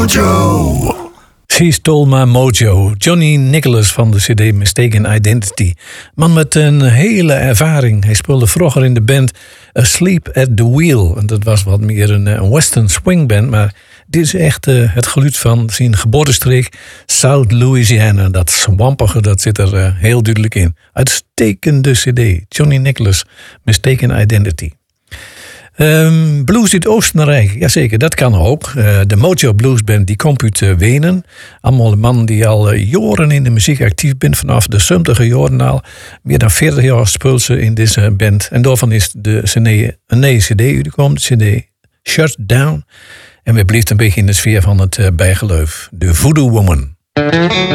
Mojo. She Stole My Mojo. Johnny Nicholas van de CD Mistaken Identity. Man met een hele ervaring. Hij speelde vroeger in de band Asleep at the Wheel. En dat was wat meer een western swing band. Maar dit is echt het geluid van zijn geboortestreek South Louisiana. Dat swampige, dat zit er heel duidelijk in. Uitstekende CD. Johnny Nicholas, Mistaken Identity. Blues uit Oostenrijk, jazeker, dat kan ook. De Mojo Blues Band die komt uit Wenen. Allemaal mannen die al jaren in de muziek actief zijn. Vanaf de 70e jaren al. Meer dan 40 jaar speelt ze in deze band. En daarvan is een nieuwe CD uitgekomen. De CD Shut Down. En we blijven een beetje in de sfeer van het bijgeloof. De Voodoo Woman.